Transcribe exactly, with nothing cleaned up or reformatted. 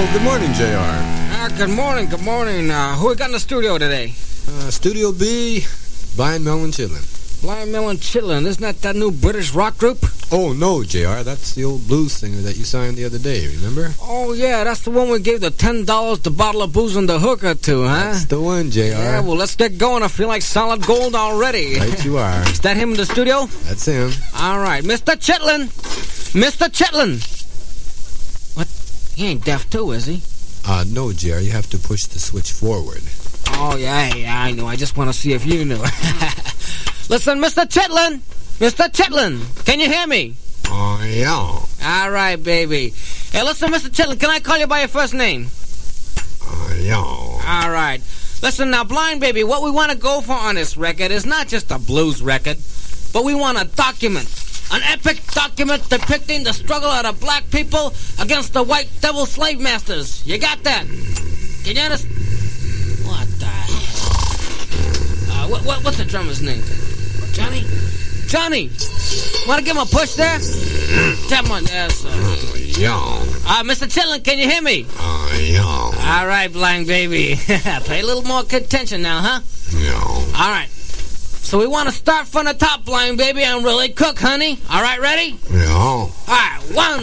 Oh, good morning, J R. Uh, good morning, good morning. Uh, who we got in the studio today? Uh, Studio B, Blind Melon Chillin'. Blind Melon Chillin'. Isn't that that new British rock group? Oh, no, J R. That's the old blues singer that you signed the other day, remember? Oh, yeah. That's the one we gave the ten dollars the bottle of booze and the hooker to, huh? That's the one, J R. Yeah, well, let's get going. I feel like solid gold already. Right you are. Is that him in the studio? That's him. All right. Mister Chitlin. Mister Chitlin. What? He ain't deaf too, is he? Uh, no, J R. You have to push the switch forward. Oh, yeah, yeah, I know. I just want to see if you knew. Listen, Mister Chitlin. Mister Chitlin. Can you hear me? Oh, yeah. All right, baby. Hey, listen, Mister Chitlin, can I call you by your first name? Oh, yeah. All right. Listen, now, Blind Baby, what we want to go for on this record is not just a blues record, but we want a document. An epic document depicting the struggle of the black people against the white devil slave masters. You got that? Can you understand? What the hell? Uh, what, what, what's the drummer's name? Johnny? Johnny! Want to give him a push there? Come on there, sir. Oh, yeah. Uh, Mister Chitlin, can you hear me? Oh, yeah. All right, Blind Baby. Pay a little more attention now, huh? Yeah. All right. So we want to start from the top, Blind Baby, and really cook, honey. All right, ready? Yeah. All right, one,